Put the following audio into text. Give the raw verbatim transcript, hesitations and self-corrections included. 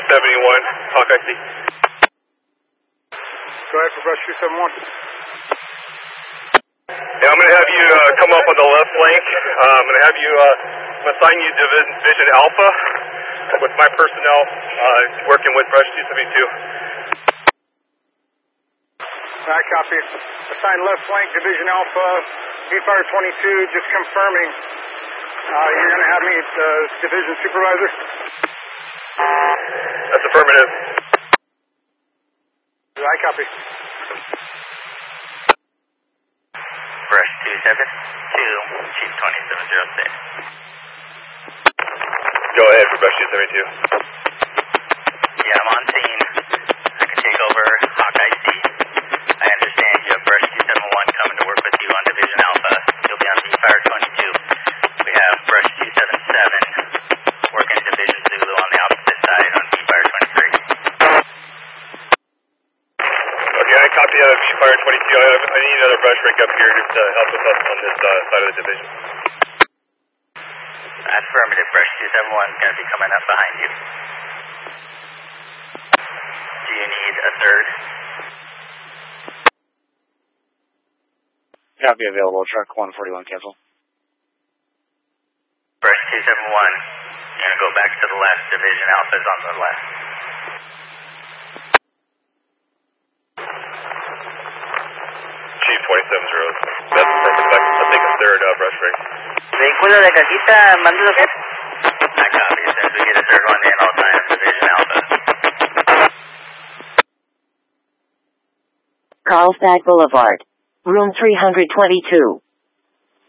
seventy-one, Hawkeye C. Go ahead for brush two seventy-one. Yeah, I'm going to have you uh, come up on the left flank. Uh, I'm going to have you, uh, assign you Division Alpha with my personnel uh, working with brush two seventy-two. Alright, copy. Assign left flank, Division Alpha, V-Fire twenty-two, just confirming. Uh, you're going to have me at the Division Supervisor? That's affirmative. I copy. Brush two seven two, Chief twenty-seven zero six. Go ahead for brush two seventy-two. Yeah, I'm on scene. I can take over Hawkeye C. I understand you have brush two seventy-one coming to work with you on Division Alpha. You'll be on V-Fire twenty-two. We have brush two seventy-seven working Division Zulu on the opposite side on V-Fire twenty-three. Okay, I copy out of V-Fire twenty-two. I, I need another brush break up here just to help with us on this uh, side of the division. Affirmative, brush two seventy-one is going to be coming up behind you. Do you need a third? Copy available, truck one forty-one, cancel. Brush two seventy-one, you're going to go back to the left, Division Alpha's on the left. Chief twenty-seven zero. That's perfect. I'll take a third uh, brush break. Vehículo de cajita, mando lo que. I copy. As soon as we get a third one in, I'll sign Division Alpha. Carlsbad Boulevard, room three twenty-two.